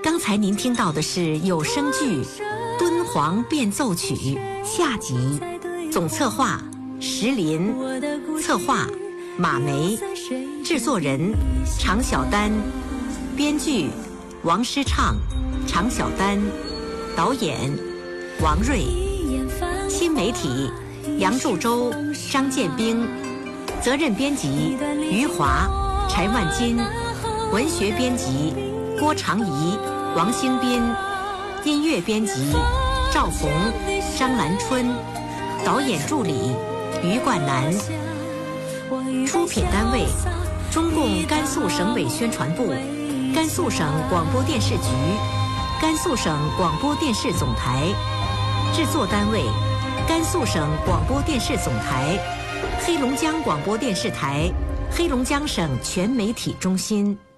刚才您听到的是有声剧《敦煌变奏曲》下集，总策划石林，策划马梅，制作人常小丹，编剧王诗畅、常小丹，导演王瑞，新媒体杨祝洲、张建兵，责任编辑余华、柴万金，文学编辑郭长怡、王兴斌，音乐编辑赵红、张兰春，导演助理于冠南，出品单位中共甘肃省委宣传部、甘肃省广播电视局、甘肃省广播电视总台，制作单位甘肃省广播电视总台、黑龙江广播电视台、黑龙江省全媒体中心。